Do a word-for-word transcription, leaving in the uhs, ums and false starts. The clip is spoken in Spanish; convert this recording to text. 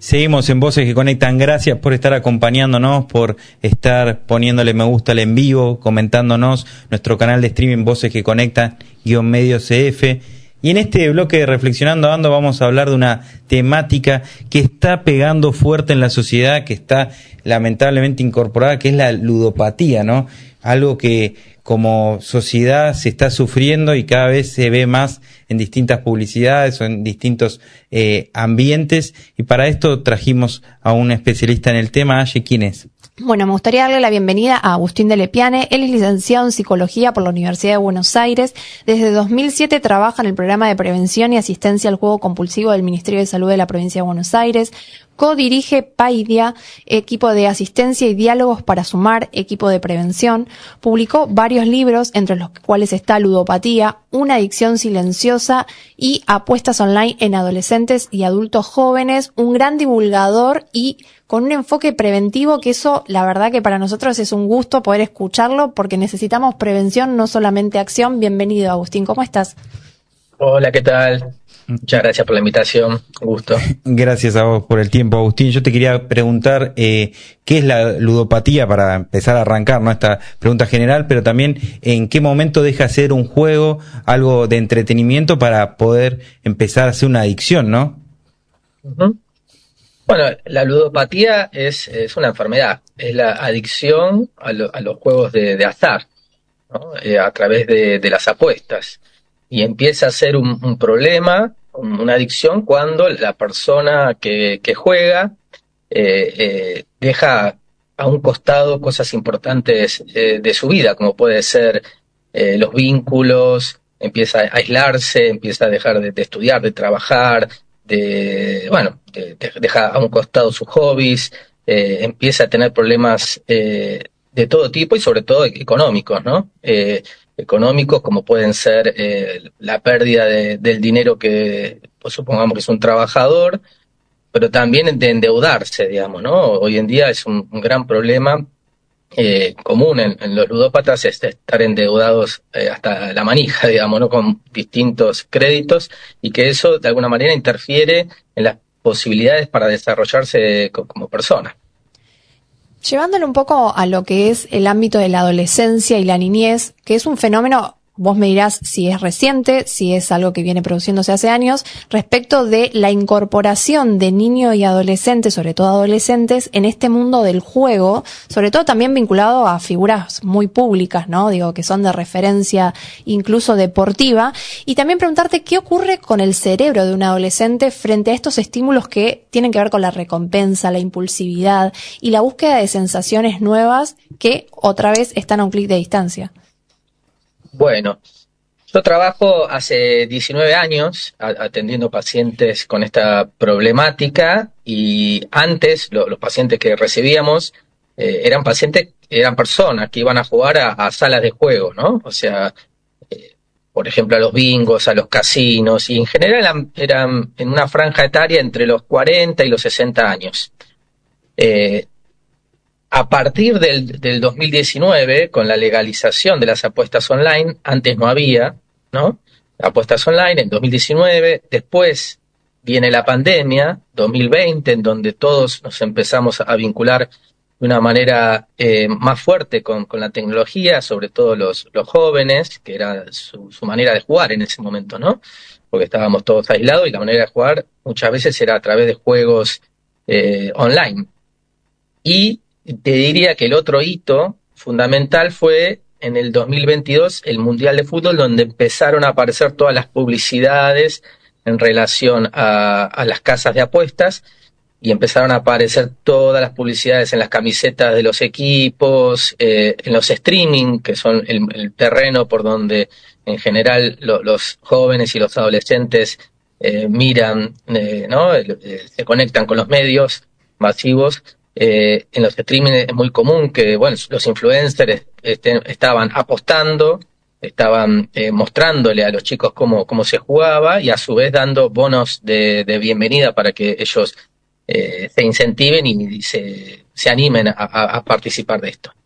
Seguimos en Voces que Conectan. Gracias por estar acompañándonos, por estar poniéndole me gusta al en vivo, comentándonos nuestro canal de streaming Voces que Conectan, guión medio C F. Y en este bloque de Reflexionando Ando vamos a hablar de una temática que está pegando fuerte en la sociedad, que está lamentablemente incorporada, que es la ludopatía, ¿no? Algo que como sociedad se está sufriendo y cada vez se ve más en distintas publicidades o en distintos eh, ambientes. Y para esto trajimos a un especialista en el tema. Aye, ¿quién es? Bueno, me gustaría darle la bienvenida a Agustín de Lepiane. Él es licenciado en Psicología por la Universidad de Buenos Aires. Desde dos mil siete trabaja en el programa de prevención y asistencia al juego compulsivo del Ministerio de Salud de la Provincia de Buenos Aires. Codirige PAIDIA, equipo de asistencia y diálogos para sumar, equipo de prevención. Publicó varios libros, entre los cuales está Ludopatía, una adicción silenciosa y apuestas online en adolescentes y adultos jóvenes. Un gran divulgador y con un enfoque preventivo, que eso, la verdad que para nosotros es un gusto poder escucharlo, porque necesitamos prevención, no solamente acción. Bienvenido, Agustín, ¿cómo estás? Hola, ¿qué tal? Muchas gracias por la invitación, un gusto. Gracias a vos por el tiempo, Agustín. Yo te quería preguntar eh, qué es la ludopatía, para empezar a arrancar, ¿no?, esta pregunta general, pero también en qué momento deja de ser un juego, algo de entretenimiento, para poder empezar a ser una adicción, ¿no? Uh-huh. Bueno, la ludopatía es, es una enfermedad, es la adicción a, lo, a los juegos de, de azar, ¿no? eh, a través de, de las apuestas. Y empieza a ser un, un problema, una adicción, cuando la persona que, que juega eh, eh, deja a un costado cosas importantes eh, de su vida, como puede ser eh, los vínculos, empieza a aislarse, empieza a dejar de, de estudiar, de trabajar, de, bueno, de, de, deja a un costado sus hobbies, eh, empieza a tener problemas eh, de todo tipo y sobre todo económicos, ¿no? Eh, económicos, como pueden ser eh, la pérdida de, del dinero que, pues, supongamos que es un trabajador, pero también de endeudarse, digamos, ¿no? Hoy en día es un, un gran problema eh, común en, en los ludópatas, es estar endeudados eh, hasta la manija, digamos, ¿no?, con distintos créditos, y que eso de alguna manera interfiere en las posibilidades para desarrollarse como persona. Llevándolo un poco a lo que es el ámbito de la adolescencia y la niñez, que es un fenómeno, vos me dirás si es reciente, si es algo que viene produciéndose hace años, respecto de la incorporación de niños y adolescentes, sobre todo adolescentes, en este mundo del juego, sobre todo también vinculado a figuras muy públicas, ¿no? Digo, que son de referencia incluso deportiva. Y también preguntarte qué ocurre con el cerebro de un adolescente frente a estos estímulos que tienen que ver con la recompensa, la impulsividad y la búsqueda de sensaciones nuevas que otra vez están a un clic de distancia. Bueno, yo trabajo hace diecinueve años atendiendo pacientes con esta problemática, y antes lo, los pacientes que recibíamos eh, eran pacientes, eran personas que iban a jugar a, a salas de juego, ¿no? O sea, eh, por ejemplo, a los bingos, a los casinos, y en general eran, eran en una franja etaria entre los cuarenta y los sesenta años. Eh, A partir del, del dos mil diecinueve, con la legalización de las apuestas online, antes no había, ¿no?, apuestas online en dos mil diecinueve, después viene la pandemia, dos mil veinte, en donde todos nos empezamos a vincular de una manera eh, más fuerte con, con la tecnología, sobre todo los, los jóvenes, que era su, su manera de jugar en ese momento, ¿no?, porque estábamos todos aislados y la manera de jugar muchas veces era a través de juegos eh, online. Y te diría que el otro hito fundamental fue en el dos mil veintidós, el Mundial de Fútbol, donde empezaron a aparecer todas las publicidades en relación a, a las casas de apuestas, y empezaron a aparecer todas las publicidades en las camisetas de los equipos, eh, en los streaming, que son el, el terreno por donde en general lo, los jóvenes y los adolescentes eh, miran, eh, ¿no? Eh, se conectan con los medios masivos. Eh, en los streaming es muy común que, bueno, los influencers estén, estaban apostando, estaban eh, mostrándole a los chicos cómo, cómo se jugaba, y a su vez dando bonos de, de bienvenida para que ellos eh, se incentiven y se, se animen a, a, a participar de esto.